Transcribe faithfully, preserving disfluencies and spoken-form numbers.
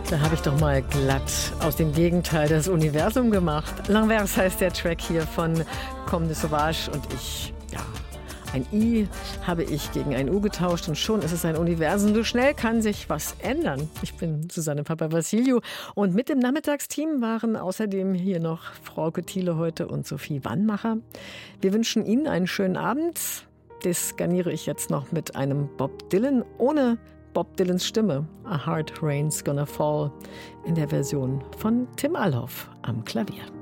Da habe ich doch mal glatt aus dem Gegenteil das Universum gemacht. L'Inverse heißt der Track hier von Comme de Sauvage und ich, ja, ein I habe ich gegen ein U getauscht und schon ist es ein Universum. So schnell kann sich was ändern. Ich bin Susanne Papavassiliou und mit dem Nachmittagsteam waren außerdem hier noch Frauke Thiele heute und Sophie Wannmacher. Wir wünschen Ihnen einen schönen Abend. Das garniere ich jetzt noch mit einem Bob Dylan ohne Bob Dylans Stimme. A Hard Rain's Gonna Fall in der Version von Tim Alhoff am Klavier.